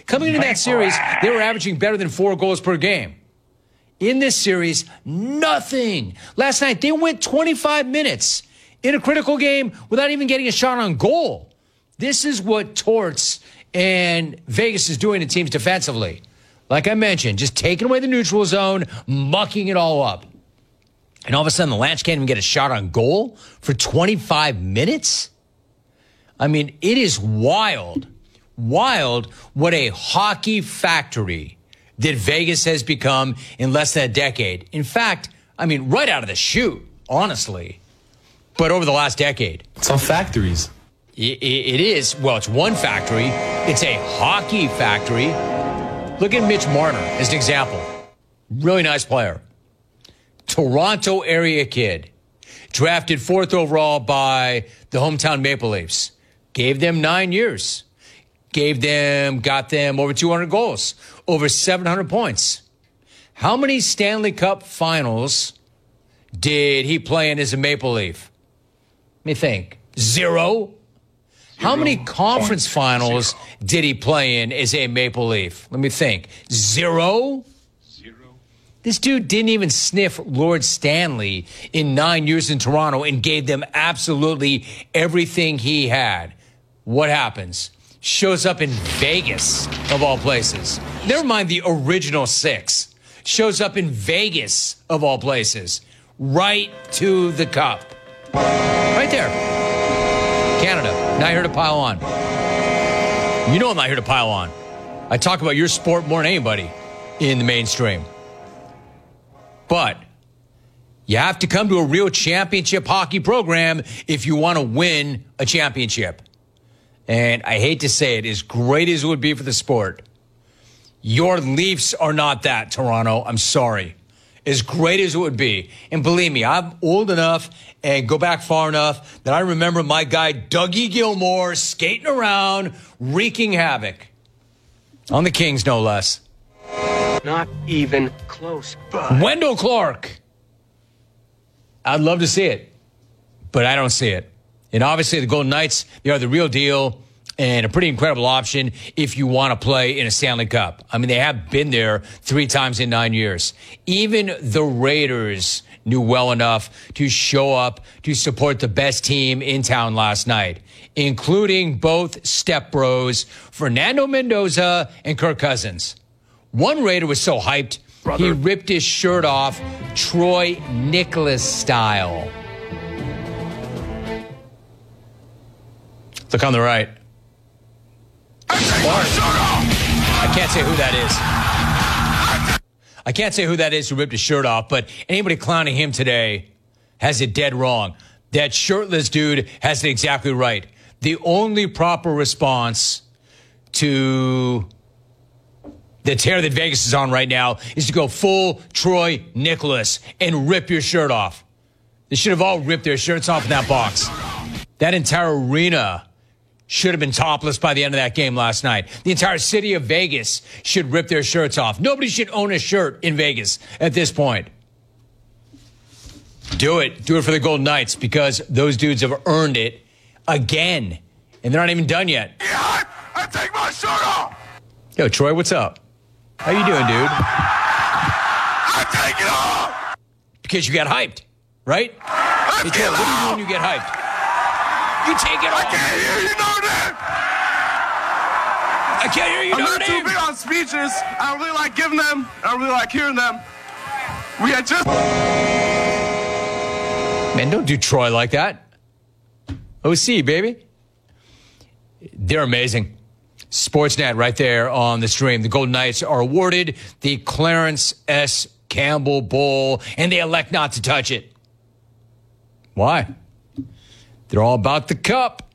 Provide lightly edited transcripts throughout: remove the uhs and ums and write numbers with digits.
Coming into that series, they were averaging better than 4 goals per game. In this series, nothing. Last night, they went 25 minutes in a critical game without even getting a shot on goal. This is what Torts and Vegas is doing to teams defensively. Like I mentioned, just taking away the neutral zone, mucking it all up. And all of a sudden, the Lanch can't even get a shot on goal for 25 minutes? I mean, it is wild what a hockey factory that Vegas has become in less than a decade. In fact, I mean, right out of the chute, honestly. But over the last decade. It's all factories. It is. Well, it's one factory. It's a hockey factory. Look at Mitch Marner as an example. Really nice player. Toronto area kid. Drafted 4th overall by the hometown Maple Leafs. Gave them 9 years. Got them over 200 goals. Over 700 points. How many Stanley Cup finals did he play in as a Maple Leaf? Let me think. 0. How many conference finals did he play in as a Maple Leaf? Let me think. 0? This dude didn't even sniff Lord Stanley in 9 years in Toronto and gave them absolutely everything he had. What happens? Shows up in Vegas, of all places. Never mind the original 6. Shows up in Vegas, of all places. Right to the cup. Right there. Canada, not here to pile on. You know I'm not here to pile on. I talk about your sport more than anybody in the mainstream. But you have to come to a real championship hockey program if you want to win a championship. And I hate to say it, as great as it would be for the sport, your Leafs are not that, Toronto. I'm sorry. As great as it would be. And believe me, I'm old enough and go back far enough that I remember my guy Dougie Gilmour skating around, wreaking havoc. On the Kings, no less. Not even close. Wendell Clark. I'd love to see it, but I don't see it. And obviously the Golden Knights, they are the real deal and a pretty incredible option if you want to play in a Stanley Cup. I mean, they have been there 3 times in 9 years. Even the Raiders knew well enough to show up to support the best team in town last night, including both step bros, Fernando Mendoza and Kirk Cousins. One Raider was so hyped, he ripped his shirt off, Troy Nicholas style. Look on the right. I can't say who that is. I can't say who that is who ripped his shirt off, but anybody clowning him today has it dead wrong. That shirtless dude has it exactly right. The only proper response to the tear that Vegas is on right now is to go full Troy Nicholas and rip your shirt off. They should have all ripped their shirts off in that box. That entire arena should have been topless by the end of that game last night. The entire city of Vegas should rip their shirts off. Nobody should own a shirt in Vegas at this point. Do it. Do it for the Golden Knights because those dudes have earned it again. And they're not even done yet. Yeah, I take my shirt off. Yo, Troy, what's up? How you doing, dude? I take it off. Because you got hyped, right? Hey, Troy, what do you do when you get hyped? You take it off. I can't hear you, Notre Dame. I can't hear you, I'm Notre not Dame. too big on speeches. I don't really like giving them. I don't really like hearing them. We had just... Man, don't do Troy like that. OC, baby. They're amazing. Sportsnet right there on the stream. The Golden Knights are awarded the Clarence S. Campbell Bowl, and they elect not to touch it. Why? They're all about the cup.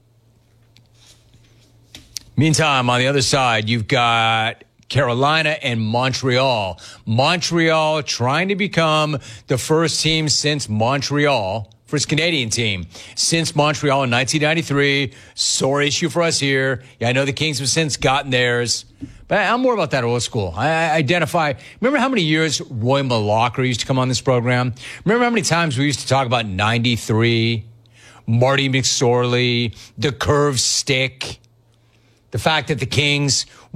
Meantime, on the other side, you've got Carolina and Montreal. Montreal trying to become the first team since Montreal, first Canadian team since Montreal in 1993. Sore issue for us here. Yeah, I know the Kings have since gotten theirs. But I'm more about that old school. I identify. Remember how many years Roy Malacca used to come on this program? Remember how many times we used to talk about 93? Marty McSorley, the curved stick, the fact that the Kings